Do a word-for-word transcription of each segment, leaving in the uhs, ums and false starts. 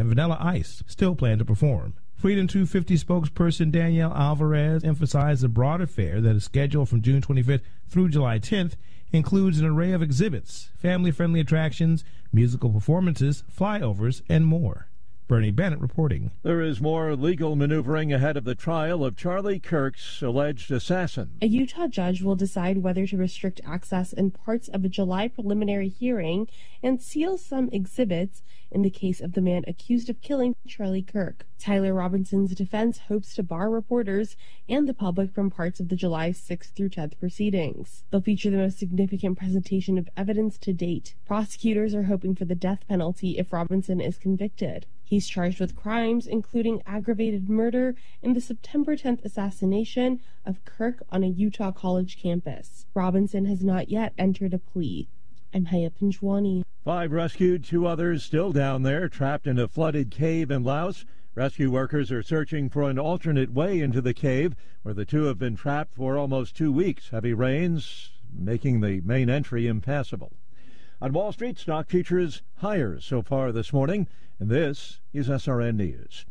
and Vanilla Ice still plan to perform. Freedom two fifty spokesperson Danielle Alvarez emphasized the broader fair that is scheduled from June twenty-fifth through July tenth includes an array of exhibits, family-friendly attractions, musical performances, flyovers, and more. Bernie Bennett reporting. There is more legal maneuvering ahead of the trial of Charlie Kirk's alleged assassin. A Utah judge will decide whether to restrict access in parts of a July preliminary hearing and seal some exhibits in the case of the man accused of killing Charlie Kirk. Tyler Robinson's defense hopes to bar reporters and the public from parts of the July sixth through tenth proceedings. They'll feature the most significant presentation of evidence to date. Prosecutors are hoping for the death penalty if Robinson is convicted. He's charged with crimes including aggravated murder in the September tenth assassination of Kirk on a Utah college campus. Robinson has not yet entered a plea. I'm Haya Pinchwani. Five rescued, two others still down there, trapped in a flooded cave in Laos. Rescue workers are searching for an alternate way into the cave, where the two have been trapped for almost two weeks. Heavy rains making the main entry impassable. On Wall Street, stock futures higher so far this morning, and this is S R N News.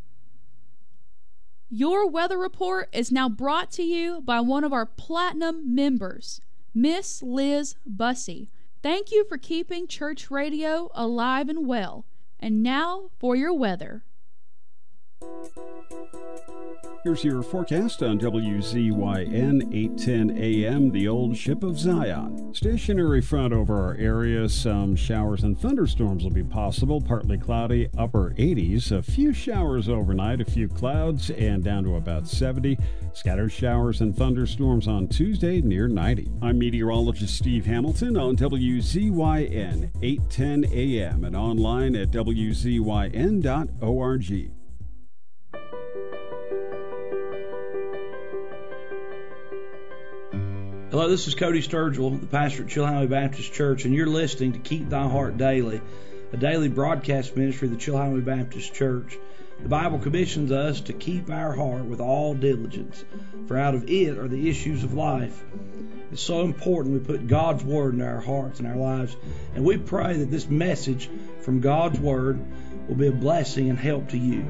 Your weather report is now brought to you by one of our Platinum members, Miss Liz Bussey. Thank you for keeping church radio alive and well. And now for your weather. Here's your forecast on W Z Y N eight ten A M, the old ship of Zion. Stationary front over our area. Some showers and thunderstorms will be possible. Partly cloudy, upper eighties. A few showers overnight, a few clouds, and down to about seventy. Scattered showers and thunderstorms on Tuesday near ninety. I'm meteorologist Steve Hamilton on W Z Y N eight ten A M and online at W Z Y N dot org. Hello, this is Cody Sturgill, the pastor at Chilhowee Baptist Church, and you're listening to Keep Thy Heart Daily, a daily broadcast ministry of the Chilhowee Baptist Church. The Bible commissions us to keep our heart with all diligence, for out of it are the issues of life. It's so important we put God's Word into our hearts and our lives, and we pray that this message from God's Word will be a blessing and help to you.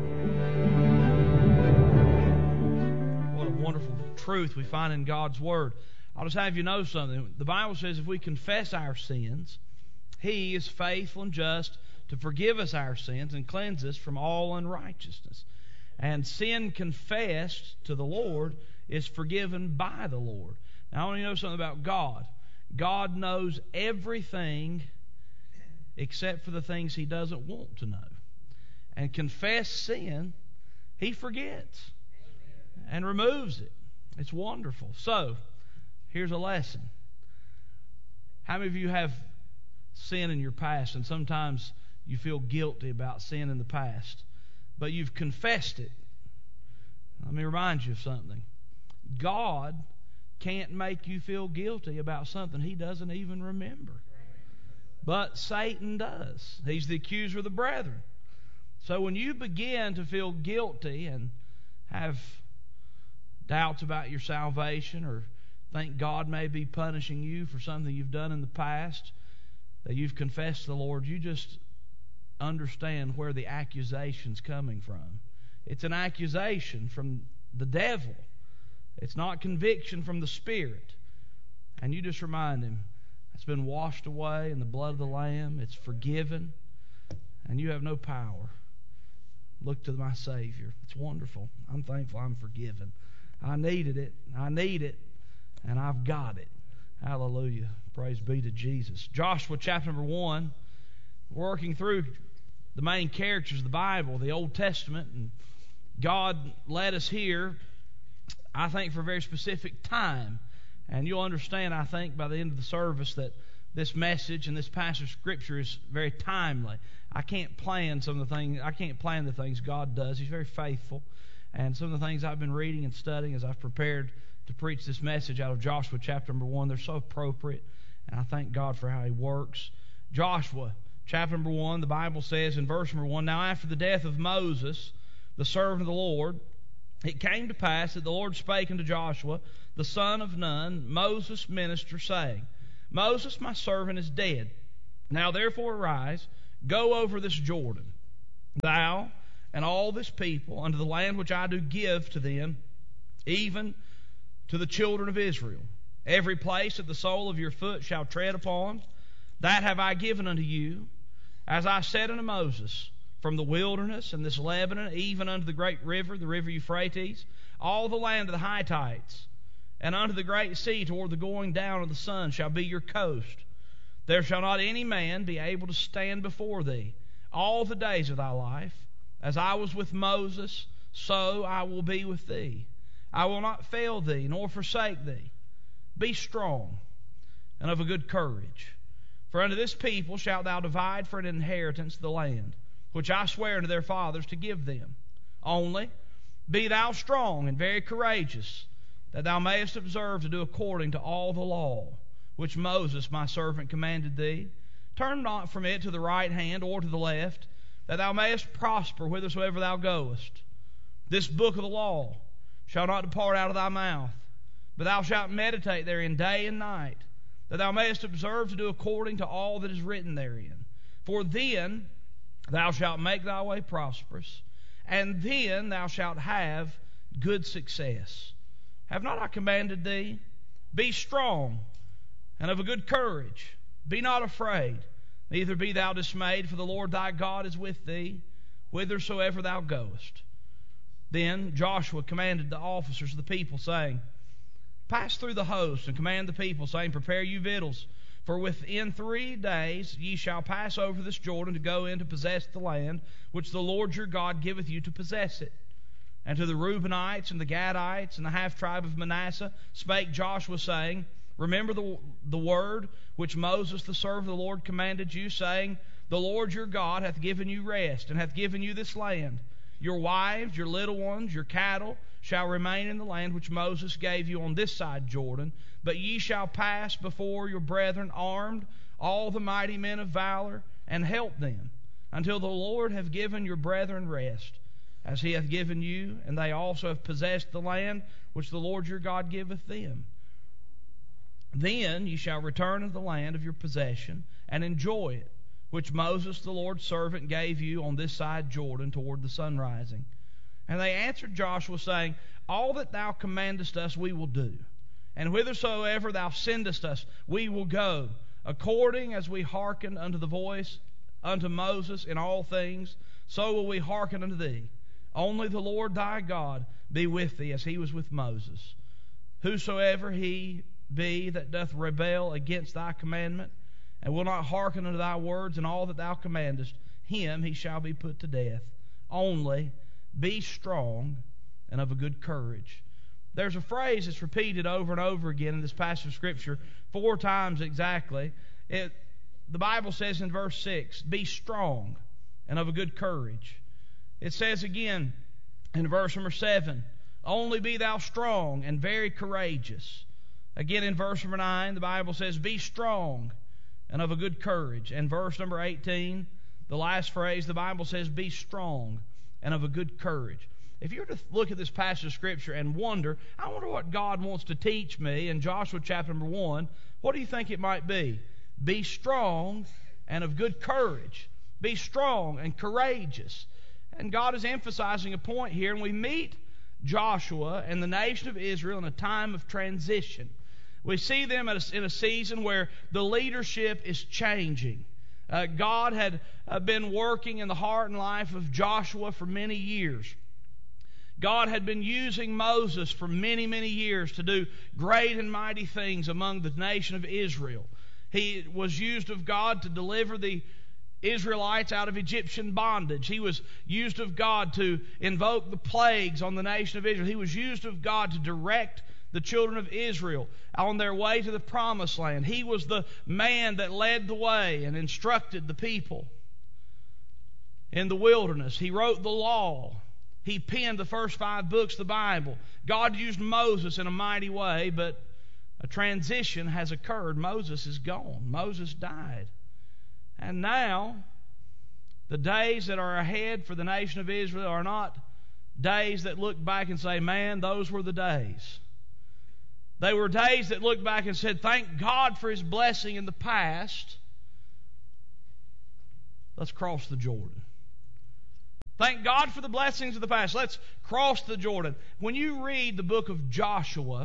What a wonderful truth we find in God's Word. I'll just have you know something. The Bible says if we confess our sins, He is faithful and just to forgive us our sins and cleanse us from all unrighteousness. And sin confessed to the Lord is forgiven by the Lord. Now I want you to know something about God. God knows everything except for the things He doesn't want to know. And confessed sin, He forgets and removes it. It's wonderful. So, here's a lesson. How many of you have sin in your past, and sometimes you feel guilty about sin in the past, but you've confessed it? Let me remind you of something. God can't make you feel guilty about something He doesn't even remember. But Satan does. He's the accuser of the brethren. So when you begin to feel guilty and have doubts about your salvation, or think God may be punishing you for something you've done in the past, that you've confessed to the Lord, you just understand where the accusation's coming from. It's an accusation from the devil. It's not conviction from the Spirit. And you just remind him, it's been washed away in the blood of the Lamb. It's forgiven. And you have no power. Look to my Savior. It's wonderful. I'm thankful I'm forgiven. I needed it. I need it. And I've got it. Hallelujah. Praise be to Jesus. Joshua chapter number one. We're working through the main characters of the Bible, the Old Testament. And God led us here, I think, for a very specific time. And you'll understand, I think, by the end of the service that this message and this passage of Scripture is very timely. I can't plan some of the things, I can't plan the things God does. He's very faithful. And some of the things I've been reading and studying as I've prepared to preach this message out of Joshua chapter number one, they're so appropriate, and I thank God for how He works. Joshua chapter number one, the Bible says in verse number one, Now after the death of Moses, the servant of the Lord, it came to pass that the Lord spake unto Joshua, the son of Nun, Moses' minister, saying, Moses, my servant, is dead. Now therefore arise, go over this Jordan, thou and all this people, unto the land which I do give to them, even to the children of Israel. Every place that the sole of your foot shall tread upon, that have I given unto you, as I said unto Moses, from the wilderness and this Lebanon, even unto the great river, the river Euphrates, all the land of the Hittites, and unto the great sea toward the going down of the sun shall be your coast. There shall not any man be able to stand before thee all the days of thy life. As I was with Moses, so I will be with thee. I will not fail thee, nor forsake thee. Be strong and of a good courage. For unto this people shalt thou divide for an inheritance the land, which I swear unto their fathers to give them. Only be thou strong and very courageous, that thou mayest observe to do according to all the law, which Moses my servant commanded thee. Turn not from it to the right hand or to the left, that thou mayest prosper whithersoever thou goest. This book of the law shall not depart out of thy mouth, but thou shalt meditate therein day and night, that thou mayest observe to do according to all that is written therein. For then thou shalt make thy way prosperous, and then thou shalt have good success. Have not I commanded thee? Be strong and of a good courage. Be not afraid, neither be thou dismayed, for the Lord thy God is with thee, whithersoever thou goest. Then Joshua commanded the officers of the people, saying, Pass through the host, and command the people, saying, Prepare you victuals, for within three days ye shall pass over this Jordan to go in to possess the land, which the Lord your God giveth you to possess it. And to the Reubenites and the Gadites and the half-tribe of Manasseh spake Joshua, saying, Remember the, the word which Moses the servant of the Lord commanded you, saying, The Lord your God hath given you rest, and hath given you this land. Your wives, your little ones, your cattle shall remain in the land which Moses gave you on this side Jordan, but ye shall pass before your brethren armed, all the mighty men of valor, and help them, until the Lord have given your brethren rest, as he hath given you, and they also have possessed the land which the Lord your God giveth them. Then ye shall return to the land of your possession, and enjoy it, which Moses the Lord's servant gave you on this side Jordan toward the sun rising. And they answered Joshua, saying, All that thou commandest us we will do, and whithersoever thou sendest us we will go, according as we hearkened unto the voice unto Moses in all things, so will we hearken unto thee. Only the Lord thy God be with thee, as he was with Moses. Whosoever he be that doth rebel against thy commandment, and will not hearken unto thy words and all that thou commandest, him he shall be put to death. Only be strong and of a good courage. There's a phrase that's repeated over and over again in this passage of Scripture, four times exactly. It, the Bible says in verse six, Be strong and of a good courage. It says again in verse number seven, Only be thou strong and very courageous. Again in verse number nine, the Bible says, Be strong and of a good courage. And verse number eighteen, the last phrase, the Bible says, Be strong and of a good courage. If you were to look at this passage of Scripture and wonder, I wonder what God wants to teach me in Joshua chapter number one, what do you think it might be? Be strong and of good courage. Be strong and courageous. And God is emphasizing a point here, and we meet Joshua and the nation of Israel in a time of transition. We see them in a, in a season where the leadership is changing. Uh, God had uh, been working in the heart and life of Joshua for many years. God had been using Moses for many, many years to do great and mighty things among the nation of Israel. He was used of God to deliver the Israelites out of Egyptian bondage. He was used of God to invoke the plagues on the nation of Israel. He was used of God to direct the children of Israel on their way to the promised land. He was the man that led the way and instructed the people in the wilderness. He wrote the law. He penned the first five books of the Bible. God used Moses in a mighty way, but a transition has occurred. Moses is gone. Moses died. And now, the days that are ahead for the nation of Israel are not days that look back and say, man, those were the days. They were days that looked back and said, thank God for His blessing in the past. Let's cross the Jordan. Thank God for the blessings of the past. Let's cross the Jordan. When you read the book of Joshua,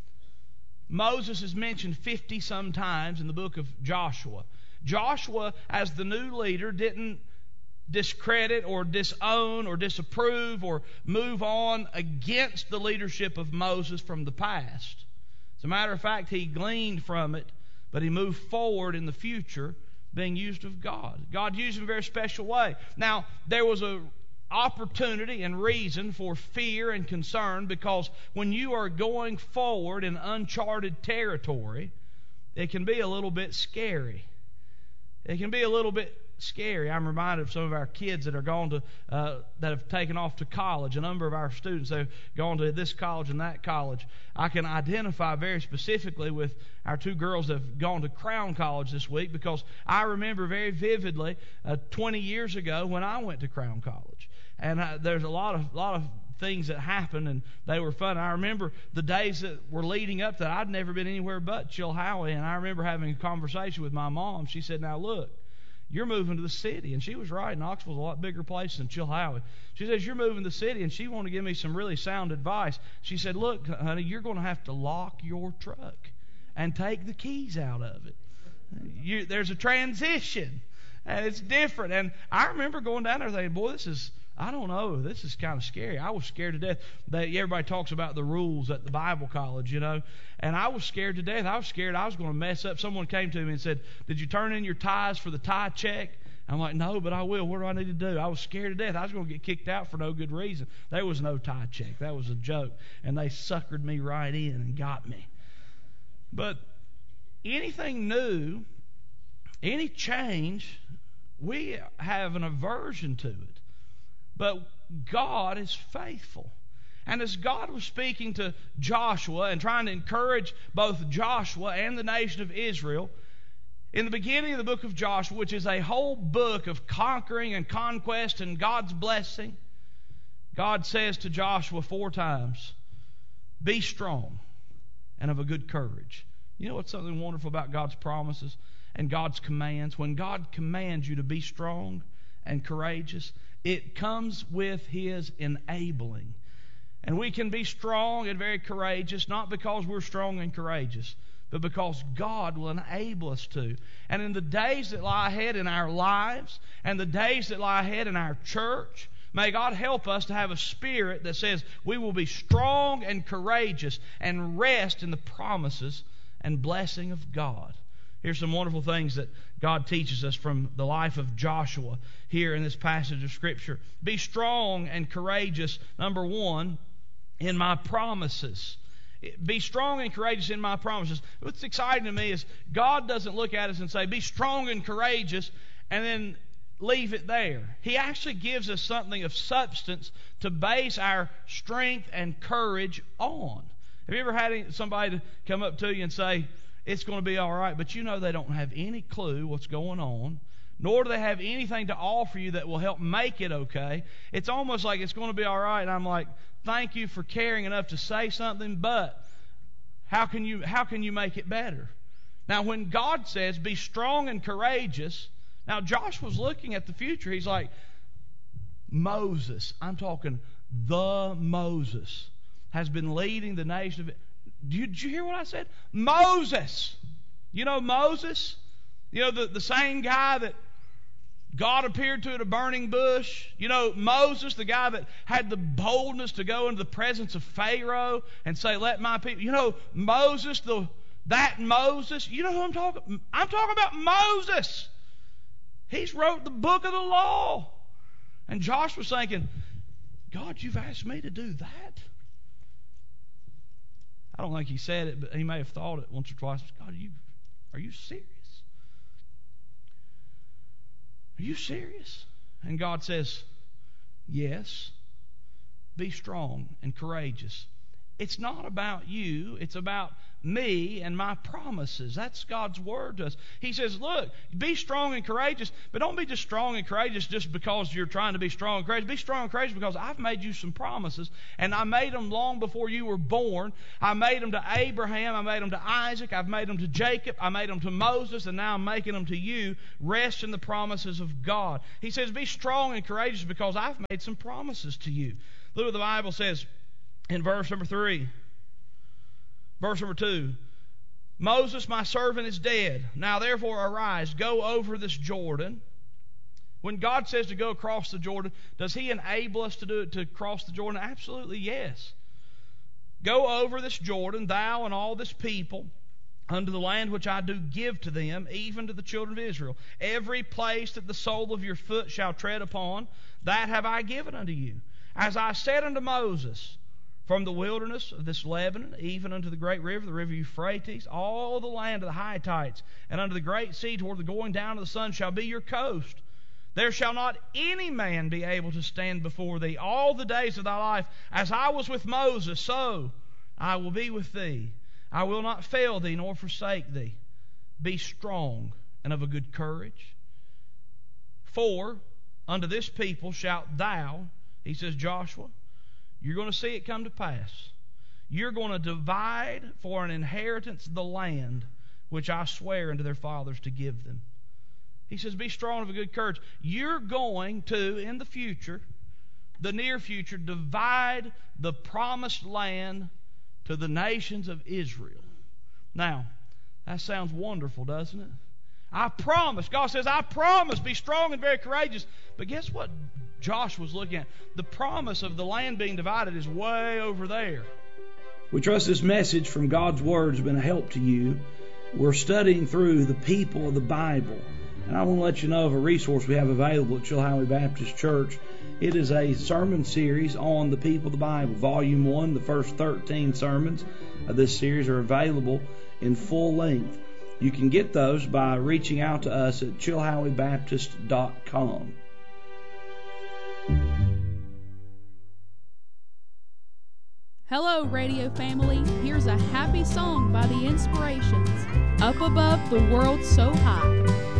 Moses is mentioned fifty-some times in the book of Joshua. Joshua, as the new leader, didn't discredit or disown or disapprove or move on against the leadership of Moses from the past. As a matter of fact, he gleaned from it, but he moved forward in the future being used of God. God used him in a very special way. Now, there was a opportunity and reason for fear and concern, because when you are going forward in uncharted territory, it can be a little bit scary. It can be a little bit scary. I'm reminded of some of our kids that are gone to uh, that have taken off to college. A number of our students have gone to this college and that college. I can identify very specifically with our two girls that have gone to Crown College this week, because I remember very vividly uh, twenty years ago when I went to Crown College, and uh, there's a lot of lot of things that happened, and they were fun. I remember the days that were leading up to that. I'd never been anywhere but Chilhowie, and I remember having a conversation with my mom. She said, "Now look, you're moving to the city." And she was right. Knoxville's a lot bigger place than Chilhowie. She says, "You're moving to the city," and she wanted to give me some really sound advice. She said, "Look, honey, you're going to have to lock your truck and take the keys out of it. You, there's a transition, and it's different." And I remember going down there thinking, boy, this is, I don't know, this is kind of scary. I was scared to death. They, everybody talks about the rules at the Bible college, you know, and I was scared to death. I was scared I was going to mess up. Someone came to me and said, "Did you turn in your ties for the tie check?" I'm like, "No, but I will. What do I need to do?" I was scared to death. I was going to get kicked out for no good reason. There was no tie check. That was a joke. And they suckered me right in and got me. But anything new, any change, we have an aversion to it. But God is faithful. And as God was speaking to Joshua and trying to encourage both Joshua and the nation of Israel, in the beginning of the book of Joshua, which is a whole book of conquering and conquest and God's blessing, God says to Joshua four times, "Be strong and of a good courage." You know what's something wonderful about God's promises and God's commands? When God commands you to be strong and courageous, it comes with His enabling. And we can be strong and very courageous, not because we're strong and courageous, but because God will enable us to. And in the days that lie ahead in our lives, and the days that lie ahead in our church, may God help us to have a spirit that says we will be strong and courageous and rest in the promises and blessing of God. Here's some wonderful things that God teaches us from the life of Joshua here in this passage of Scripture. Be strong and courageous, number one, in my promises. Be strong and courageous in my promises. What's exciting to me is God doesn't look at us and say, "Be strong and courageous," and then leave it there. He actually gives us something of substance to base our strength and courage on. Have you ever had somebody come up to you and say, "It's going to be all right," but you know they don't have any clue what's going on, nor do they have anything to offer you that will help make it okay? It's almost like it's going to be all right, and I'm like, "Thank you for caring enough to say something, but how can you how can you make it better?" Now, when God says, "Be strong and courageous," now Joshua's looking at the future. He's like, Moses, I'm talking the Moses, has been leading the nation of it. Did you hear what I said? Moses. You know Moses? You know the, the same guy that God appeared to at a burning bush? You know Moses, the guy that had the boldness to go into the presence of Pharaoh and say, "Let my people..." You know Moses, the that Moses? You know who I'm talking? I'm talking about Moses. He's wrote the book of the law. And Joshua's thinking, "God, you've asked me to do that?" I don't think he said it, but he may have thought it once or twice. "God, are you, are you serious? Are you serious?" And God says, "Yes. Be strong and courageous." It's not about you. It's about me and my promises. That's God's word to us. He says, look, be strong and courageous, but don't be just strong and courageous just because you're trying to be strong and courageous. Be strong and courageous because I've made you some promises, and I made them long before you were born. I made them to Abraham. I made them to Isaac. I've made them to Jacob. I made them to Moses, and now I'm making them to you. Rest in the promises of God. He says, be strong and courageous because I've made some promises to you. Look what the Bible says in verse number three. Verse number two, Moses, my servant, is dead. Now therefore arise, go over this Jordan. When God says to go across the Jordan, does He enable us to do it, to cross the Jordan? Absolutely yes. Go over this Jordan, thou and all this people, unto the land which I do give to them, even to the children of Israel. Every place that the sole of your foot shall tread upon, that have I given unto you. As I said unto Moses, from the wilderness of this Lebanon, even unto the great river, the river Euphrates, all the land of the Hittites, and unto the great sea toward the going down of the sun shall be your coast. There shall not any man be able to stand before thee all the days of thy life. As I was with Moses, so I will be with thee. I will not fail thee nor forsake thee. Be strong and of a good courage. For unto this people shalt thou, he says, Joshua, you're going to see it come to pass. You're going to divide for an inheritance the land which I swear unto their fathers to give them. He says, be strong and of a good courage. You're going to, in the future, the near future, divide the promised land to the nations of Israel. Now, that sounds wonderful, doesn't it? I promise. God says, I promise. Be strong and very courageous. But guess what Josh was looking at? The promise of the land being divided is way over there. We trust this message from God's Word has been a help to you. We're studying through the people of the Bible. And I want to let you know of a resource we have available at Chilhowee Baptist Church. It is a sermon series on the people of the Bible. Volume one, the first thirteen sermons of this series are available in full length. You can get those by reaching out to us at chilhowee baptist dot com. Hello, radio family. Here's a happy song by the Inspirations. Up above the world so high.